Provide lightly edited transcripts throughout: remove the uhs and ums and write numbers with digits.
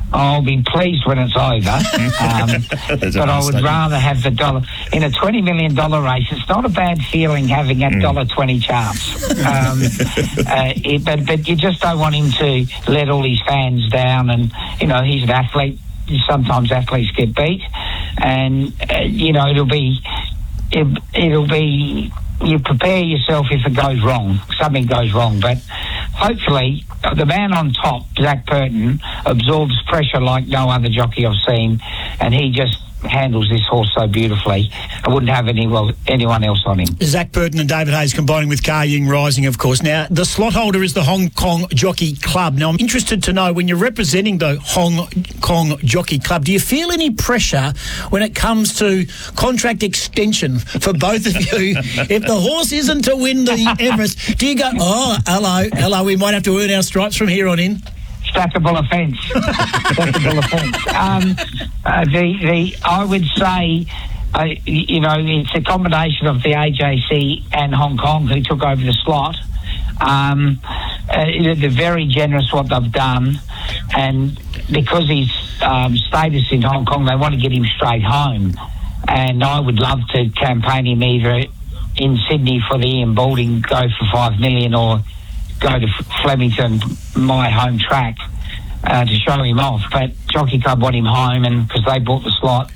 I'll be pleased when it's over. But I would rather have the dollar in a $20 million race. It's not a bad feeling having a $1.20 chance. But you just don't want him to let all his fans down. And he's an athlete. Sometimes athletes get beat, and it'll be. You prepare yourself if it goes wrong, something goes wrong. But hopefully, the man on top, Zach Burton, absorbs pressure like no other jockey I've seen, and he just handles this horse so beautifully. I wouldn't have anyone else on him. Zach Burton and David Hayes combining with Ka Ying Rising, of course. Now, the slot holder is the Hong Kong Jockey Club. Now, I'm interested to know, when you're representing the Hong Kong Jockey Club, do you feel any pressure when it comes to contract extension for both of you? If the horse isn't to win the Everest, do you go, hello, we might have to earn our stripes from here on in? Stackable offence. I would say, it's a combination of the AJC and Hong Kong who took over the slot. They're very generous what they've done, and because his status in Hong Kong, they want to get him straight home. And I would love to campaign him either in Sydney for the Ian Balding, go for $5 million, or go to Flemington, my home track, to show him off. But Jockey Club want him home, and because they bought the slot,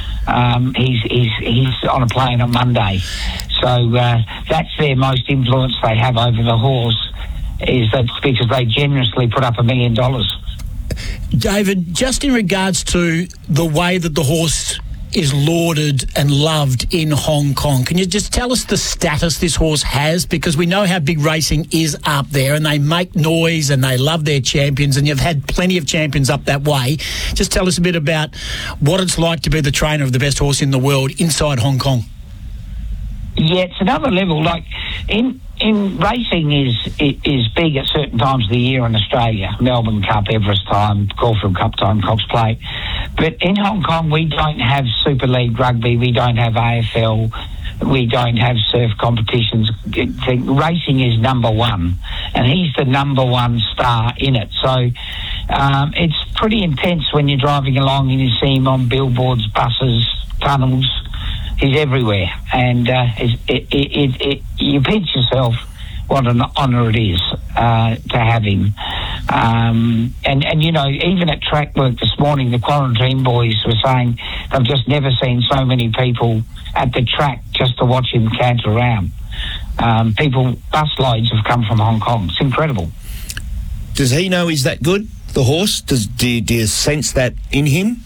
he's on a plane on Monday. So that's their most influence they have over the horse, is that because they generously put up $1 million. David, just in regards to the way that the horse is lauded and loved in Hong Kong, can you just tell us the status this horse has? Because we know how big racing is up there, and they make noise and they love their champions, and you've had plenty of champions up that way. Just tell us a bit about what it's like to be the trainer of the best horse in the world inside Hong Kong. Yeah, it's another level. Like in racing is big at certain times of the year in Australia. Melbourne Cup, Everest time, Caulfield Cup time, Cox Plate. But in Hong Kong, we don't have Super League rugby, we don't have AFL, we don't have surf competitions. Racing is number one, and he's the number one star in it. So it's pretty intense when you're driving along and you see him on billboards, buses, tunnels. He's everywhere, and you pinch yourself what an honour it is to have him. And even at track work this morning, the quarantine boys were saying they've just never seen so many people at the track just to watch him canter around. Busloads have come from Hong Kong. It's incredible. Does he know he's that good, the horse? Do you sense that in him?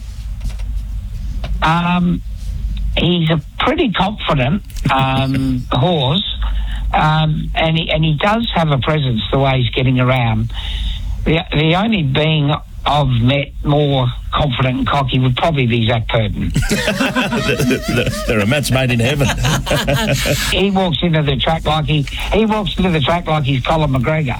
He's a pretty confident horse, and he does have a presence the way he's getting around. The only being I've met more confident and cocky would probably be Zach Burton. They're a match made in heaven. He walks into the track like he's Colin McGregor.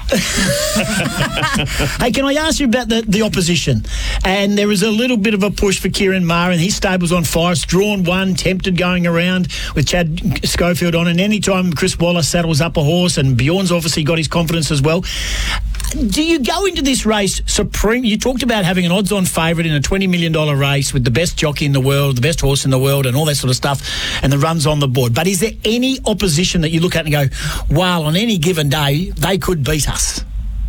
Hey, can I ask you about the opposition? And there is a little bit of a push for Kieran Maher, and his stable's on fire. It's drawn one, tempted going around with Chad Schofield on, and any time Chris Waller saddles up a horse, and Bjorn's obviously got his confidence as well. Do you go into this race supreme? You talked about having an odds-on favourite in a $20 million race with the best jockey in the world, the best horse in the world, and all that sort of stuff, and the run's on the board. But is there any opposition that you look at and go, well, on any given day, they could beat us?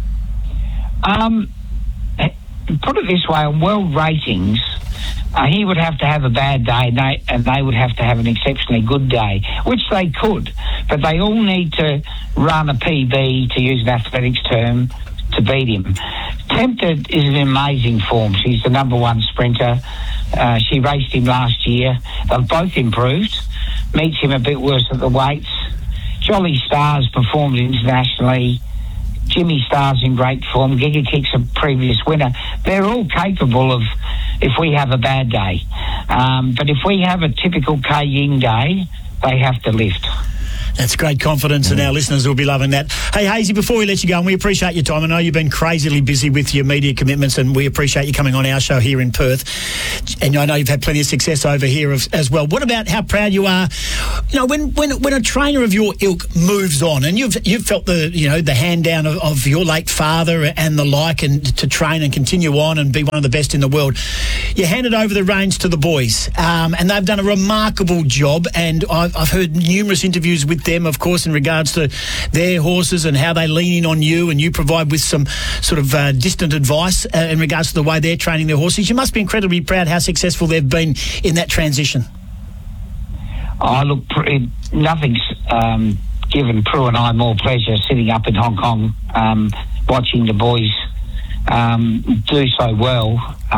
Put it this way, on world ratings, he would have to have a bad day, and they would have to have an exceptionally good day, which they could. But they all need to run a PB, to use an athletics term, to beat him. Tempted is in amazing form. She's the number one sprinter. She raced him last year. They've both improved. Meets him a bit worse at the weights. Jolly Star's performed internationally. Jimmy Star's in great form. Giga Kick's a previous winner. They're all capable of, if we have a bad day. But if we have a typical Ka Ying day, they have to lift. That's great confidence, and our listeners will be loving that. Hey, Hazy, before we let you go, and we appreciate your time. I know you've been crazily busy with your media commitments, and we appreciate you coming on our show here in Perth. And I know you've had plenty of success over here as well. What about how proud you are? You know, when a trainer of your ilk moves on, and you've felt the hand down of your late father and the like, and to train and continue on and be one of the best in the world, you handed over the reins to the boys, and they've done a remarkable job. And I've heard numerous interviews with them, of course, in regards to their horses and how they lean in on you, and you provide with some sort of distant advice in regards to the way they're training their horses. You must be incredibly proud how successful they've been in that transition. Oh, look, nothing's given Prue and I more pleasure sitting up in Hong Kong watching the boys do so well.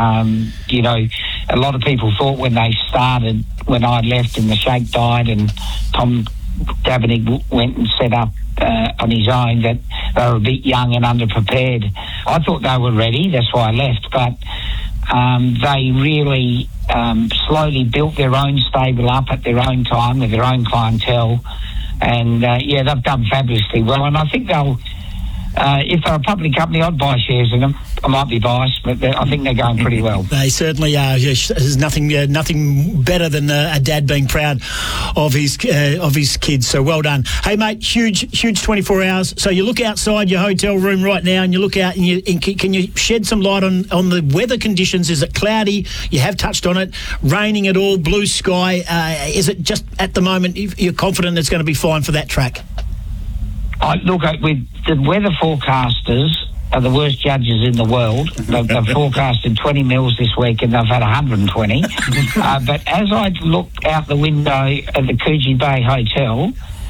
A lot of people thought when they started, when I left and the Sheikh died and Tom Davennig went and set up on his own, that they were a bit young and underprepared. I thought they were ready, that's why I left, but they really slowly built their own stable up at their own time with their own clientele, and they've done fabulously well, and I think they'll if they're a public company, I'd buy shares in them. I might be biased, but I think they're going pretty well. They certainly are. There's nothing better than a dad being proud of his kids. So well done. Hey, mate, huge 24 hours. So you look outside your hotel room right now, and you look out, and can you shed some light on the weather conditions? Is it cloudy? You have touched on it. Raining at all? Blue sky? Is it just at the moment you're confident it's going to be fine for that track? Look, with the weather forecasters are the worst judges in the world. They've forecasted 20 mils this week and they've had 120. But as I look out the window at the Coogee Bay Hotel,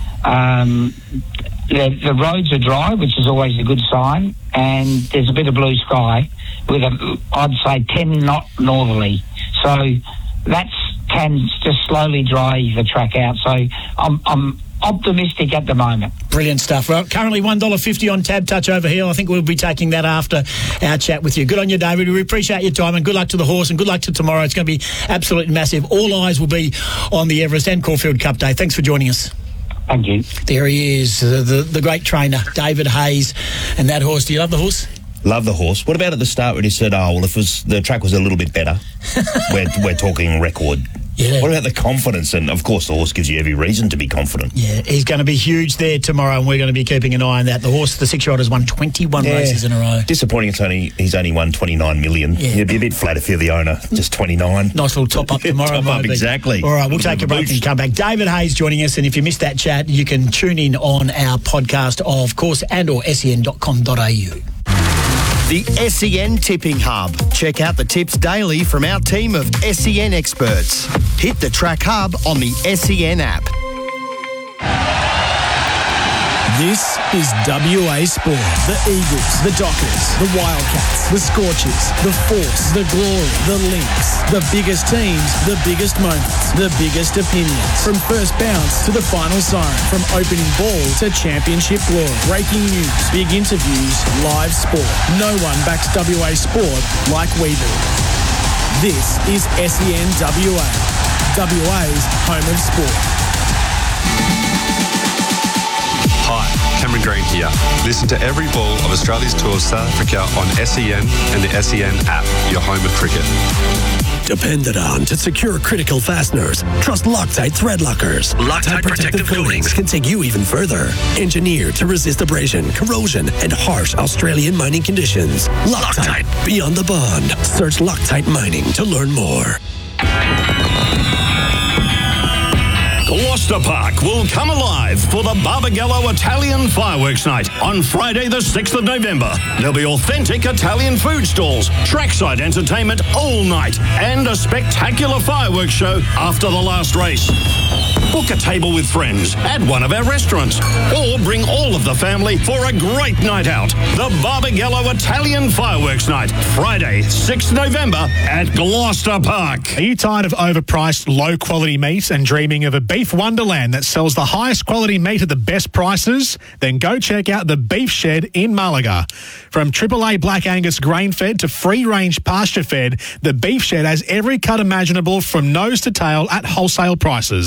the roads are dry, which is always a good sign, and there's a bit of blue sky with I'd say 10 knot northerly. So that can just slowly dry the track out. So I'm optimistic at the moment. Brilliant stuff. Well, currently $1.50 on Tab Touch over here. I think we'll be taking that after our chat with you. Good on you, David. We appreciate your time, and good luck to the horse, and good luck to tomorrow. It's going to be absolutely massive. All eyes will be on the Everest and Caulfield Cup Day. Thanks for joining us. Thank you. There he is, the great trainer, David Hayes. And that horse, do you love the horse? Love the horse. What about at the start when he said, if the track was a little bit better, we're talking record. Yeah. What about the confidence? And, of course, the horse gives you every reason to be confident. Yeah, he's going to be huge there tomorrow, and we're going to be keeping an eye on that. The horse, the 6-year-old, has won 21 races in a row. Disappointing he's only won 29 million. Yeah. You'd be a bit flat if you're the owner. Just 29. Nice little top-up tomorrow. Top-up, exactly. All right, we'll take a break and come back. David Hayes joining us, and if you missed that chat, you can tune in on our podcast, of course, and or sen.com.au. The SEN Tipping Hub. Check out the tips daily from our team of SEN experts. Hit the Track Hub on the SEN app. This is WA Sport. The Eagles, the Dockers, the Wildcats, the Scorchers, the Force, the Glory, the Lynx. The biggest teams, the biggest moments, the biggest opinions. From first bounce to the final siren. From opening ball to championship glory. Breaking news, big interviews, live sport. No one backs WA Sport like we do. This is SEN WA. WA's home of sport. Hi, Cameron Green here. Listen to every ball of Australia's Tour of South Africa on SEN and the SEN app, your home of cricket. Depended on to secure critical fasteners. Trust Loctite thread lockers. Loctite protective coatings can take you even further. Engineered to resist abrasion, corrosion, and harsh Australian mining conditions. Loctite, beyond the bond. Search Loctite Mining to learn more. Gloucester Park will come alive for the Barbagallo Italian Fireworks Night on Friday the 6th of November. There'll be authentic Italian food stalls, trackside entertainment all night, and a spectacular fireworks show after the last race. Book a table with friends at one of our restaurants, or bring all of the family for a great night out. The Barbagallo Italian Fireworks Night, Friday, 6th November at Gloucester Park. Are you tired of overpriced, low-quality meat and dreaming of a beef wonderland that sells the highest quality meat at the best prices? Then go check out the Beef Shed in Malaga. From AAA Black Angus grain-fed to free-range pasture-fed, the Beef Shed has every cut imaginable from nose to tail at wholesale prices,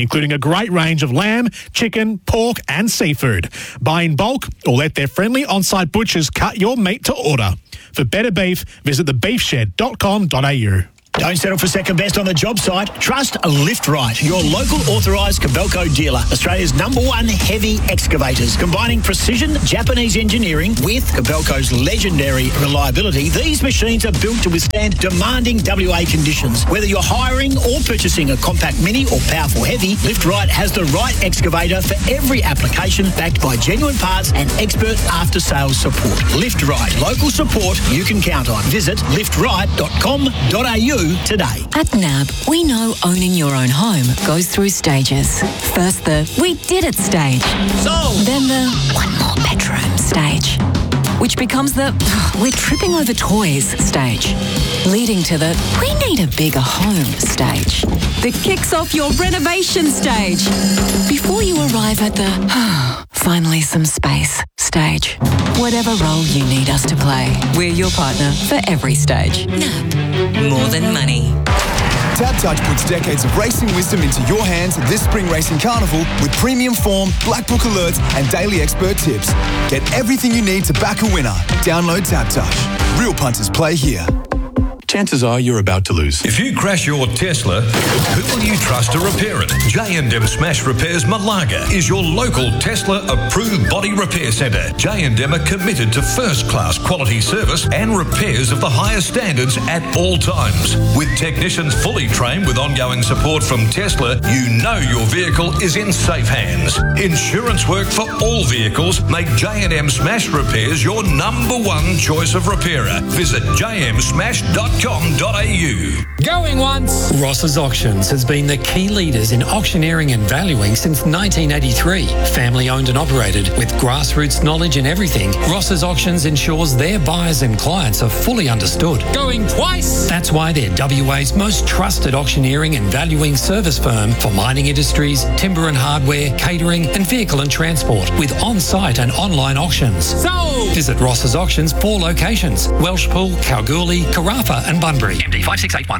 including a great range of lamb, chicken, pork and seafood. Buy in bulk or let their friendly on-site butchers cut your meat to order. For better beef, visit thebeefshed.com.au. Don't settle for second best on the job site. Trust Lift Right, your local authorised Kobelco dealer. Australia's #1 heavy excavators. Combining precision Japanese engineering with Kobelco's legendary reliability, these machines are built to withstand demanding WA conditions. Whether you're hiring or purchasing a compact mini or powerful heavy, Lift Right has the right excavator for every application, backed by genuine parts and expert after-sales support. Lift Right, local support you can count on. Visit liftright.com.au today. At NAB, we know owning your own home goes through stages. First the "we did it" stage. Then the "one more bedroom" stage. Which becomes the "we're tripping over toys" stage. Leading to the "we need a bigger home" stage. That kicks off your renovation stage. Before you arrive at the "finally some space" stage. Whatever role you need us to play, we're your partner for every stage. NAB. More than money. Tab Touch puts decades of racing wisdom into your hands this spring racing carnival with premium form, black book alerts and daily expert tips. Get everything you need to back a winner. Download Tab Touch. Real punters play here. Chances are you're about to lose. If you crash your Tesla, who will you trust to repair it? J&M Smash Repairs Malaga is your local Tesla-approved body repair centre. J&M are committed to first-class quality service and repairs of the highest standards at all times. With technicians fully trained with ongoing support from Tesla, you know your vehicle is in safe hands. Insurance work for all vehicles. Make J&M Smash Repairs your #1 choice of repairer. Visit jmsmash.com.au. Going once. Ross's Auctions has been the key leaders in auctioneering and valuing since 1983. Family owned and operated with grassroots knowledge in everything, Ross's Auctions ensures their buyers and clients are fully understood. Going twice. That's why they're WA's most trusted auctioneering and valuing service firm for mining industries, timber and hardware, catering and vehicle and transport, with on-site and online auctions. So visit Ross's Auctions 4 locations: Welshpool, Kalgoorlie, Carafa and Bunbury. MD 5681.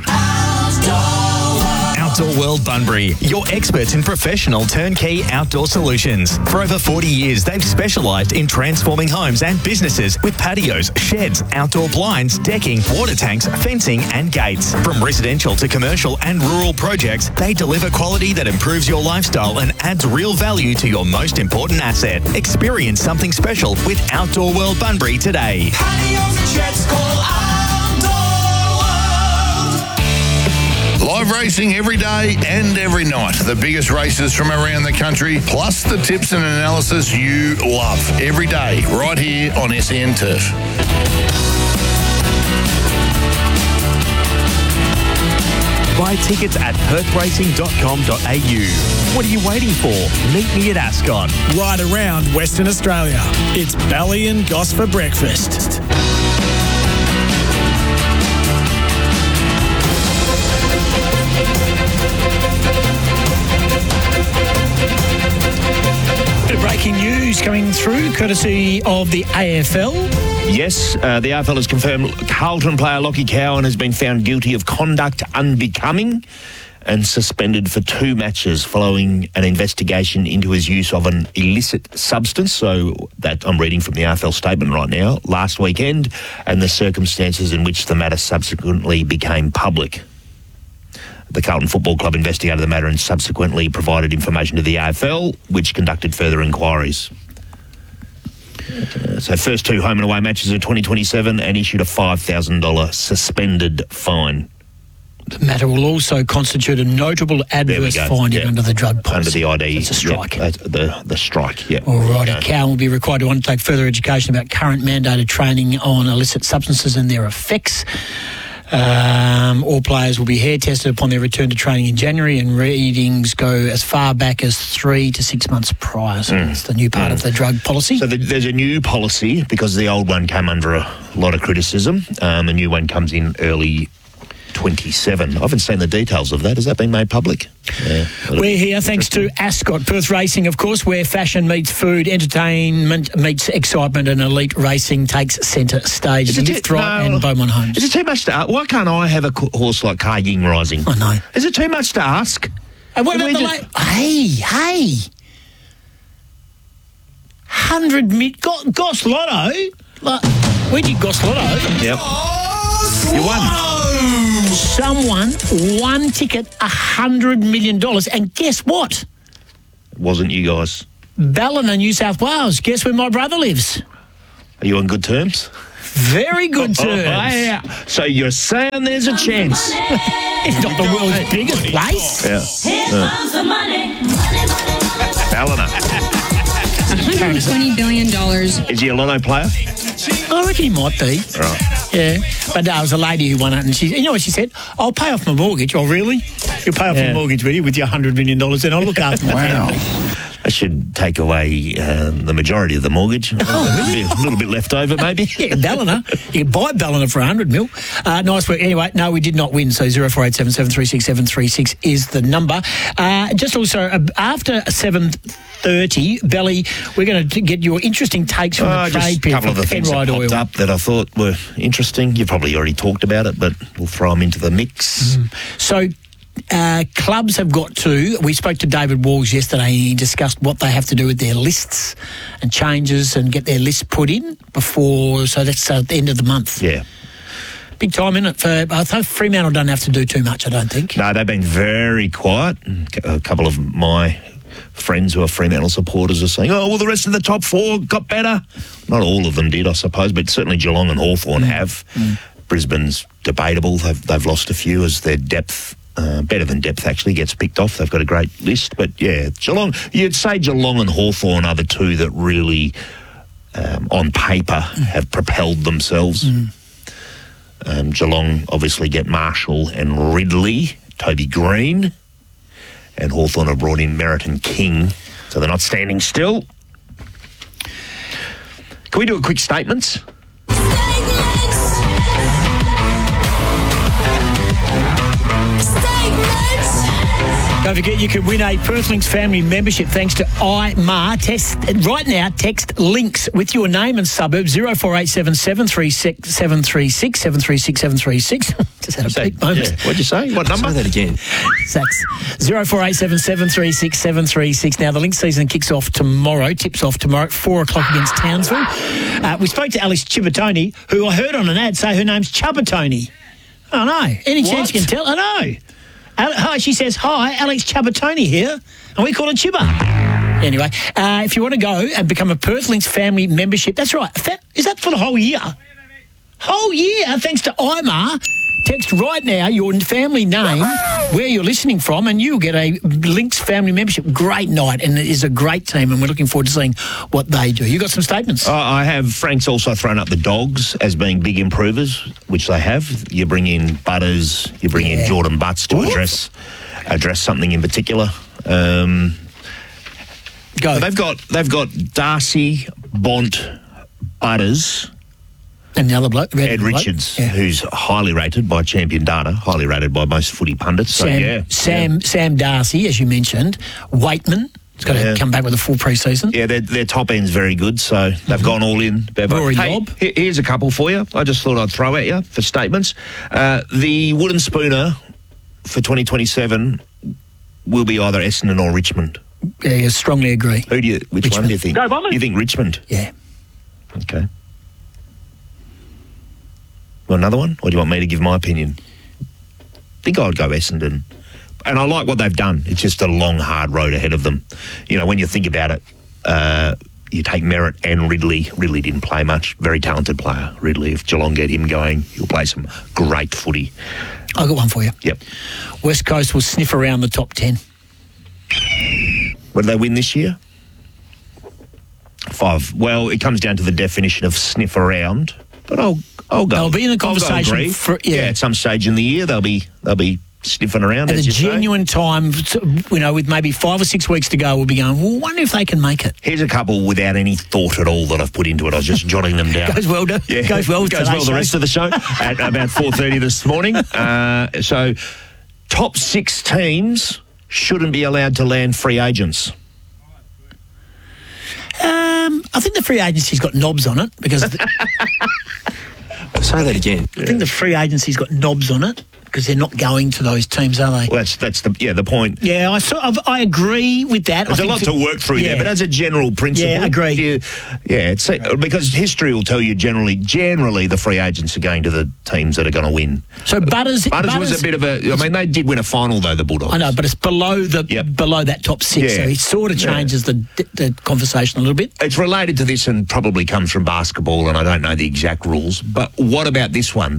Outdoor World Bunbury, your experts in professional turnkey outdoor solutions. For over 40 years, they've specialised in transforming homes and businesses with patios, sheds, outdoor blinds, decking, water tanks, fencing and gates. From residential to commercial and rural projects, they deliver quality that improves your lifestyle and adds real value to your most important asset. Experience something special with Outdoor World Bunbury today. Patios and sheds, call Live racing every day and every night. The biggest races from around the country, plus the tips and analysis you love. Every day, right here on SEN Turf. Buy tickets at perthracing.com.au. What are you waiting for? Meet me at Ascot. Right around Western Australia. It's Bally and Goss for breakfast. Breaking news coming through, courtesy of the AFL. Yes, the AFL has confirmed Carlton player Lockie Cowan has been found guilty of conduct unbecoming and suspended for 2 matches following an investigation into his use of an illicit substance. So that I'm reading from the AFL statement right now, last weekend, and the circumstances in which the matter subsequently became public. The Carlton Football Club investigated the matter and subsequently provided information to the AFL, which conducted further inquiries. So first 2 home and away matches of 2027 and issued a $5,000 suspended fine. The matter will also constitute a notable adverse finding under the drug policy. Under the ID. It's a strike. The strike, yeah. All righty. Cowan will be required to undertake further education about current mandated training on illicit substances and their effects. All players will be hair tested upon their return to training in January, and readings go as far back as 3 to 6 months prior. So that's the new part of the drug policy. So there's a new policy because the old one came under a lot of criticism. The new one comes in early 27. I haven't seen the details of that. Has that been made public? We're here thanks to Ascot. Perth Racing, of course, where fashion meets food, entertainment meets excitement, and elite racing takes centre stage. Lift Right and Beaumont Homes. Is it too much to ask? Why can't I have a horse like Car Ying Rising? I know. Is it too much to ask? And what about the Hey. 100 million. Goss Lotto. We did Goss Lotto. Yep. You won. Someone won ticket $100 million. And guess what? It wasn't you guys. Ballina, New South Wales. Guess where my brother lives? Are you on good terms? Very good terms. Yeah. So you're saying there's a chance. It's not the world's biggest place. Yeah. Here comes the money. Ballina. $120 billion. Is he a lotto player? I reckon he might be. Right. Yeah. But there was a lady who won it, and you know what she said? I'll pay off my mortgage. Oh, really? You'll pay off your mortgage, will you, with your $100 million, and I'll look after my family. I should take away the majority of the mortgage. A little bit left over, maybe. Yeah, Ballina. You can buy Ballina for $100 million. Nice work. Anyway, no, we did not win. So 0487 736 736 is the number. Just also after 7:30, Belly, we're going to get your interesting takes from the trade just a couple of the things that popped up that I thought were interesting. You've probably already talked about it, but we'll throw them into the mix. So clubs have got to, we spoke to David Walls yesterday, he discussed what they have to do with their lists and changes and get their list put in before, so that's at the end of the month. Yeah. Big time, isn't it? I think Fremantle don't have to do too much, I don't think. No, they've been very quiet. A couple of my friends who are Fremantle supporters are saying, oh, well, the rest of the top four got better. Not all of them did, I suppose, but certainly Geelong and Hawthorn have. Brisbane's debatable. They've lost a few as their depth, better than depth actually, gets picked off. They've got a great list. But, yeah, Geelong, you'd say Geelong and Hawthorn are the two that really, on paper, have propelled themselves. Geelong obviously get Marshall and Ridley, Toby Green, and Hawthorn have brought in Merritt and King, so they're not standing still. Can we do a quick statements? Don't forget you can win a Perth Links family membership thanks to IMAR. Right now, text links with your name and suburb 0487 736 736 736 736. Just had a peak moment. Yeah. What'd you say? What number? Say that again. That's 0487 736 736. Now, the Lynx season kicks off tomorrow, tips off tomorrow at 4 o'clock against Townsville. We spoke to Alex Chibatoni, who I heard on an ad say her name's Chubatoni. Oh, no. Any chance you can tell? I know. Hi, she says, hi, Alex Chubatoni here, and we call her Chibba. Anyway, if you want to go and become a Perth Links family membership, that's right. Is that for the whole year? Whole year, thanks to IMAR. Text right now your family name, where you're listening from, and you'll get a Links family membership. Great night, and it is a great team, and we're looking forward to seeing what they do. You got some statements? I have. Frank's also thrown up the Dogs as being big improvers, which they have. You bring in Butters, you bring in Jordan Butts to address something in particular. Go. They've got Darcy, Bont, Butters. And the other bloke, Ed Richards, who's highly rated by Champion Data, highly rated by most footy pundits. Sam Darcy, as you mentioned, Waitman. He's got to come back with a full pre-season. Yeah, their top end's very good, so they've gone all in. Rory Lobb. Here's a couple for you. I just thought I'd throw at you for statements. The Wooden Spooner for 2027 will be either Essendon or Richmond. Yeah, I strongly agree. Which one do you think? Go Bombers. You think Richmond? Yeah. Okay. Want another one, or do you want me to give my opinion? I think I'd go Essendon. And I like what they've done. It's just a long, hard road ahead of them. You know, when you think about it, you take Merritt and Ridley. Ridley didn't play much. Very talented player, Ridley. If Geelong get him going, he'll play some great footy. I've got one for you. Yep. West Coast will sniff around the top 10. What do they win this year? 5. Well, it comes down to the definition of sniff around, but I'll go. They'll be in the conversation at some stage in the year. They'll be sniffing around. At a genuine time, with maybe 5 or 6 weeks to go, we'll be going, well, wonder if they can make it. Here's a couple without any thought at all that I've put into it. I was just jotting them down. Goes well, Goes well the rest of the show at about 4:30 this morning. So, top 6 teams shouldn't be allowed to land free agents. I think the free agency's got knobs on it because. Say that again. I think the free agency's got knobs on it because they're not going to those teams, are they? Well, that's the point. Yeah, I agree with that. There's a lot to work through there, but as a general principle, agree. It's because history will tell you generally the free agents are going to the teams that are going to win. So Butters was a bit of a. I mean, they did win a final though, the Bulldogs. I know, but it's below that top six, so it sort of changes the conversation a little bit. It's related to this and probably comes from basketball, and I don't know the exact rules. But what about this one?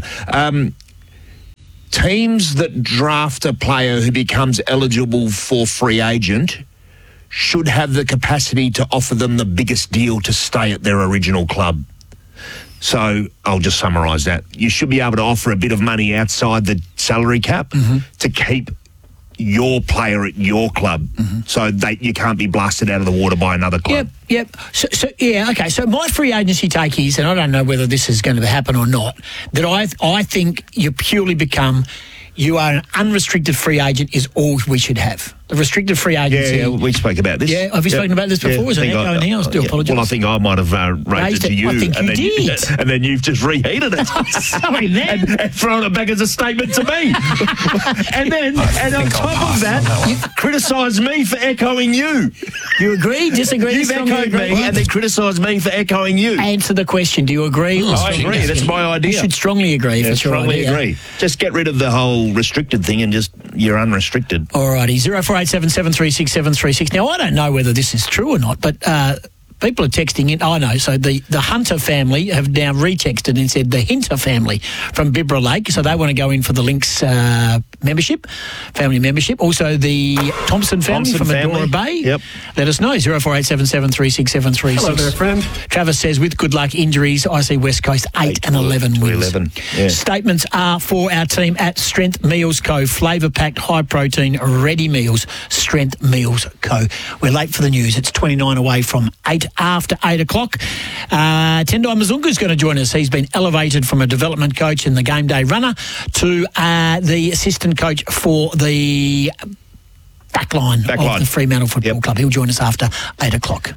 Teams that draft a player who becomes eligible for free agent should have the capacity to offer them the biggest deal to stay at their original club. So I'll just summarise that. You should be able to offer a bit of money outside the salary cap to keep your player at your club so that you can't be blasted out of the water by another club. Yep. So my free agency take is, and I don't know whether this is going to happen or not, that I think you purely become, you are an unrestricted free agent is all we should have. The restricted free agency. Yeah, we spoke about this. Yeah, have you spoken about this before? Was it echo in here? I still apologise. Well, I think I might have raised it to you. I think you did. And then you've just reheated it. Sorry, man. And thrown it back as a statement to me. and on top of that, you criticised me for echoing you. You agree, disagree? You've echoed me and then criticised me for echoing you. Answer the question. Do you agree? I agree. That's my idea. You should strongly agree. Yeah, strongly agree. Just get rid of the whole restricted thing and just you're unrestricted. All righty. 0487 736 736. Now, I don't know whether this is true or not, but people are texting in. I know. So the Hunter family have now retexted and said the Hinter family from Bibra Lake. So they want to go in for the Lynx family membership. Also the Thompson family from Adora Bay. Yep. Let us know. 0487 736 736. Hello there, friend. Travis says, with good luck injuries, I see West Coast 8 and 11 wins. 11. Yeah. Statements are for our team at Strength Meals Co. Flavour-packed, high-protein, ready meals. Strength Meals Co. We're late for the news. It's 29 away from 8 after 8 o'clock. Tendai Mzungu is going to join us. He's been elevated from a development coach and the game day runner to the assistant coach for the backline of the Fremantle Football Club. He'll join us after 8 o'clock.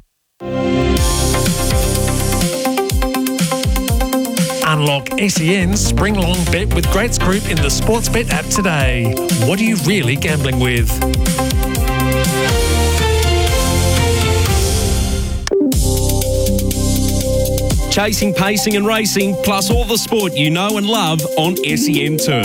Unlock SEN's Spring Long Bet with Greats Group in the Sportsbet app today. What are you really gambling with? Chasing, pacing and racing, plus all the sport you know and love on SEN Turf.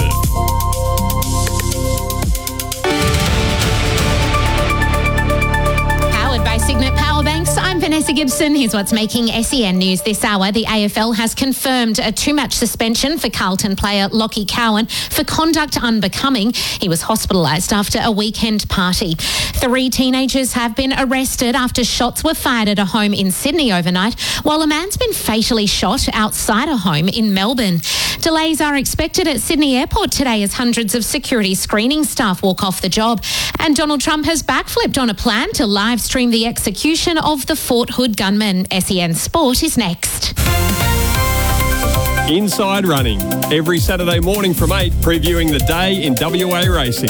Signet Powerbanks. I'm Vanessa Gibson. Here's what's making SEN news this hour. The AFL has confirmed a 2-match suspension for Carlton player Lockie Cowan for conduct unbecoming. He was hospitalised after a weekend party. 3 teenagers have been arrested after shots were fired at a home in Sydney overnight, while a man's been fatally shot outside a home in Melbourne. Delays are expected at Sydney Airport today as hundreds of security screening staff walk off the job. And Donald Trump has backflipped on a plan to live stream the execution of the Fort Hood gunman. SEN Sport is next. Inside Running, every Saturday morning from 8, previewing the day in WA racing.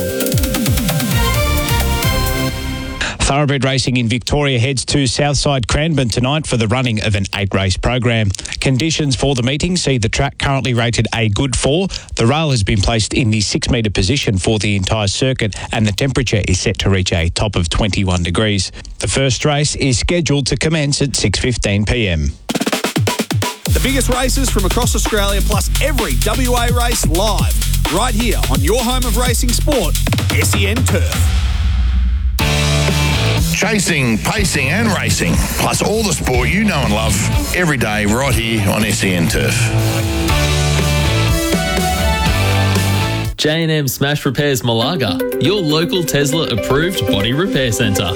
Thoroughbred Racing in Victoria heads to Southside Cranbourne tonight for the running of an 8-race program. Conditions for the meeting see the track currently rated a good 4. The rail has been placed in the 6-metre position for the entire circuit and the temperature is set to reach a top of 21 degrees. The first race is scheduled to commence at 6:15 p.m. The biggest races from across Australia plus every WA race live right here on your home of racing sport, SEN Turf. Chasing, pacing and racing, plus all the sport you know and love every day right here on SEN Turf. J&M Smash Repairs Malaga, your local Tesla approved body repair centre.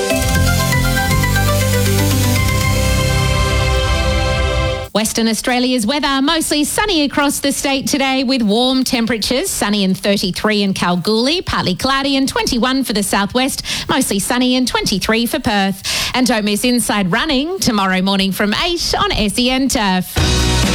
Western Australia's weather, mostly sunny across the state today with warm temperatures, sunny and 33 in Kalgoorlie, partly cloudy and 21 for the southwest, mostly sunny and 23 for Perth. And don't miss Inside Running tomorrow morning from 8 on SEN Turf.